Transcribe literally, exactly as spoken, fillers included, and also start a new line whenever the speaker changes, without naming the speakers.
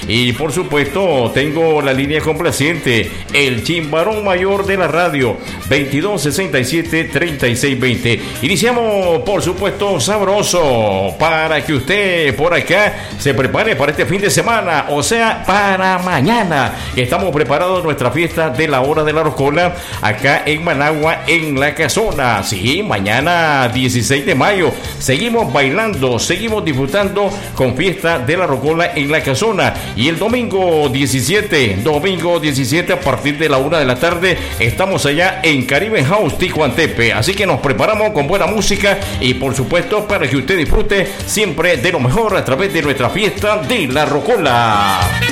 Y por supuesto, tengo la línea complaciente, el chimbarón mayor de la radio, veintidós sesenta y siete, treinta y seis veinte. Iniciamos, por supuesto, sabroso, para que usted por acá se prepare para este fin de semana, o sea, para mañana. Estamos preparados nuestra fiesta de la hora de la rocola acá en Managua, en la casona. Sí, mañana dieciséis de mayo. Seguimos bailando, seguimos disfrutando con fiesta de la rocola en la casona. Y el domingo diecisiete, domingo diecisiete a partir de la una de la tarde, estamos allá en Caribe House Ticuantepe. Así que nos preparamos con buena música y por supuesto para que usted disfrute siempre de lo mejor a través de nuestra fiesta de la rocola.